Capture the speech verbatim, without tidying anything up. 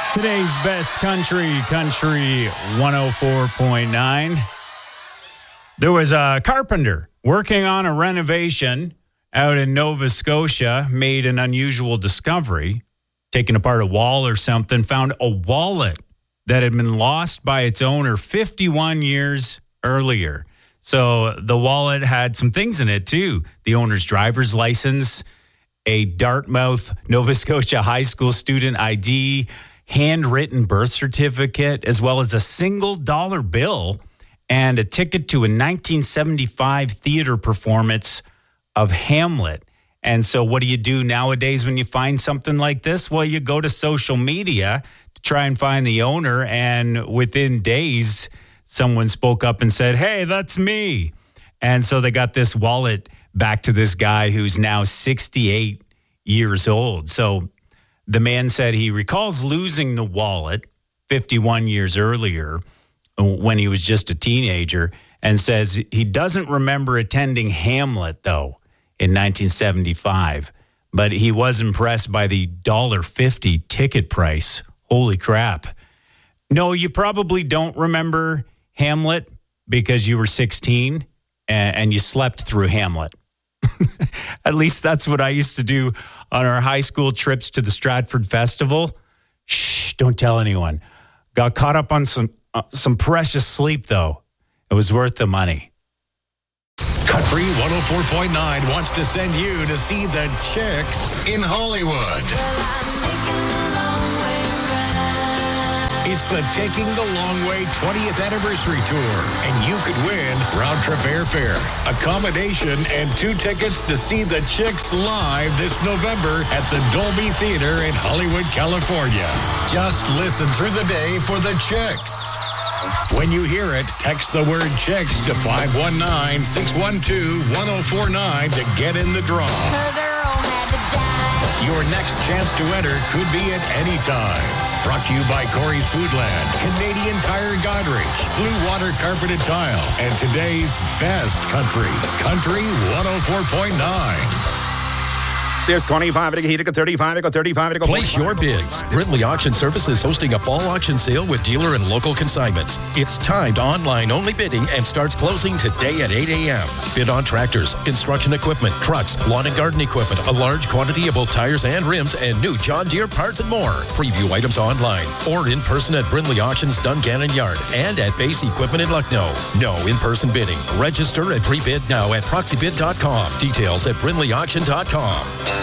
Today's best country, Country one oh four point nine. There was a carpenter working on a renovation out in Nova Scotia, made an unusual discovery, taking apart a wall or something, found a wallet that had been lost by its owner fifty-one years earlier. So the wallet had some things in it too. The owner's driver's license, a Dartmouth, Nova Scotia high school student I D, handwritten birth certificate, as well as a single dollar bill and a ticket to a nineteen seventy-five theater performance of Hamlet. And so what do you do nowadays when you find something like this? Well, you go to social media to try and find the owner. And within days, someone spoke up and said, hey, that's me. And so they got this wallet back to this guy who's now sixty-eight years old. So the man said he recalls losing the wallet fifty-one years earlier when he was just a teenager, and says he doesn't remember attending Hamlet, though, in nineteen seventy-five. But he was impressed by the one dollar fifty ticket price. Holy crap. No, you probably don't remember Hamlet because you were sixteen and, and you slept through Hamlet. At least that's what I used to do on our high school trips to the Stratford Festival. Shh, don't tell anyone. Got caught up on some uh, some precious sleep, though. It was worth the money. Country one oh four point nine wants to send you to see the Chicks in Hollywood. It's the Taking the Long Way twentieth Anniversary Tour, and you could win round-trip airfare, accommodation, and two tickets to see the Chicks live this November at the Dolby Theater in Hollywood, California. Just listen through the day for the Chicks. When you hear it, text the word Chicks to five one nine, six one two, one oh four nine to get in the draw. Your next chance to enter could be at any time. Brought to you by Corey's Foodland, Canadian Tire Godrich, Blue Water Carpeted Tile, and today's best country, Country one oh four point nine. There's twenty-five, thirty-five, thirty-five. Place your bids. Brindley Auction Service is hosting a fall auction sale with dealer and local consignments. It's timed online-only bidding and starts closing today at eight a.m. Bid on tractors, construction equipment, trucks, lawn and garden equipment, a large quantity of both tires and rims, and new John Deere parts and more. Preview items online or in person at Brindley Auctions Dungannon Yard and at Base Equipment in Lucknow. No in-person bidding. Register and pre-bid now at proxy bid dot com. Details at brindley auction dot com.